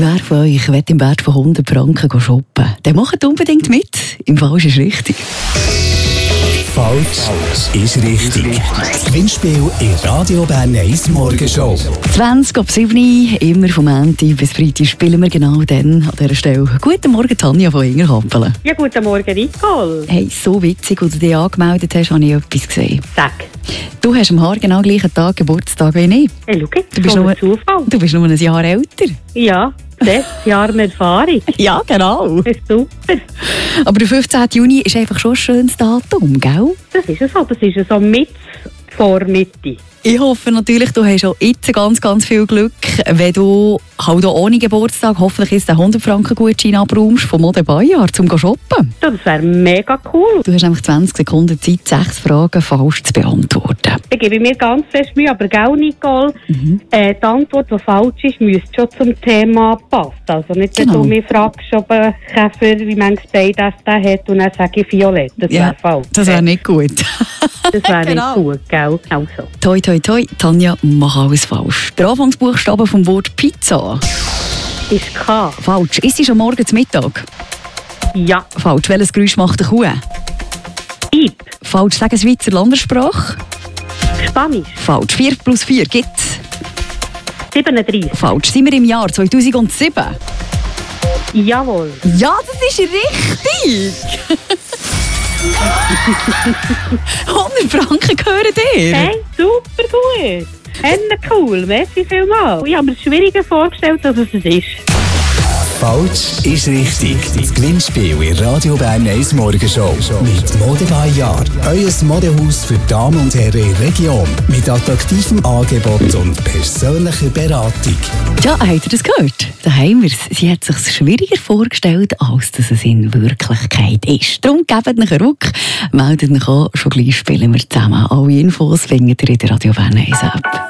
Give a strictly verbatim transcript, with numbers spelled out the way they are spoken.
Wer von euch will im Wert von hundert Franken shoppen? Dann macht unbedingt mit. Im Falsch ist richtig. Falsch ist richtig. Das Gewinnspiel in Radio Bern eins Morgenshow. zwanzig ab sieben, immer vom Montag bis Freitag spielen wir genau dann an dieser Stelle. Guten Morgen, Tanja von Ingerhampelen. Ja, guten Morgen, Nicole. Hey, so witzig, als du dich angemeldet hast, habe ich etwas gesehen. Sag. Du hast am haargenau gleichen Tag Geburtstag wie ich. Hey, schau, Du bist, so nur, ein Zufall. du bist nur ein Jahr älter. Ja, sechs Jahre Erfahrung. Ja, genau. Das ist super. Aber der fünfzehnten Juni ist einfach schon ein schönes Datum, gell? Das ist es so. Das ist so mit vor Mitte. Ich hoffe natürlich, du hast auch jetzt ganz, ganz viel Glück, wenn du halt auch ohne Geburtstag hoffentlich jetzt den hundert Franken Gutschein abräumst vom Mode Bayard zum shoppen. Das wäre mega cool. Du hast nämlich zwanzig Sekunden Zeit, sechs Fragen falsch zu beantworten. Ich gebe mir ganz fest Mühe, aber gell, Nicole, mhm. äh, die Antwort, die falsch ist, müsste schon zum Thema passen. Also nicht, wenn Genau. du mich fragst, ob ein Käfer, wie manches Bein das der hat, und dann sage ich Violett. Das Ja, wäre falsch. das wäre nicht gut. Das wäre Genau. nicht gut, gell? Also. Toi, toi, toi, Tanja, mach alles falsch. Der Anfangsbuchstabe vom Wort Pizza. Ist K. Falsch. Ist sie schon morgen zu Mittag? Ja. Falsch. Welches Geräusch macht eine Kuh? Piep. Falsch. Sagen Schweizer Landessprache? Spanisch. Falsch. vier plus vier gibt's? siebenunddreißig. Falsch. Sind wir im Jahr zweitausendsieben? Jawohl. Ja, das ist richtig! hundert Franken gehören dir! Hey, super gut. Henne cool, merci vielmals. Ich habe mir es schwieriger vorgestellt, als es ist. Falsch ist richtig. Das Gewinnspiel in Radio Bern eins Morgenshow. Mit Mode Bayard. Euer Modehaus für Damen und Herren in der Region. Mit attraktivem Angebot und persönlicher Beratung. Ja, habt ihr das gehört? Da haben wir es. Sie hat es sich schwieriger vorgestellt, als dass es in Wirklichkeit ist. Darum gebt euch einen Ruck, meldet euch an, schon gleich spielen wir zusammen. Alle Infos findet ihr in der Radio Bern eins App.